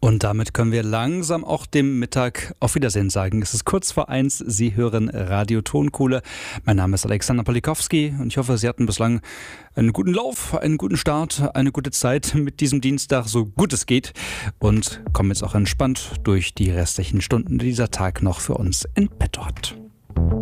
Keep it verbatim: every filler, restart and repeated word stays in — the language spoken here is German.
Und damit können wir langsam auch dem Mittag auf Wiedersehen sagen. Es ist kurz vor eins, Sie hören Radio Tonkuhle. Mein Name ist Alexander Polikowski und ich hoffe, Sie hatten bislang einen guten Lauf, einen guten Start, eine gute Zeit mit diesem Dienstag, so gut es geht. Und kommen jetzt auch entspannt durch die restlichen Stunden, die dieser Tag noch für uns in petto hat.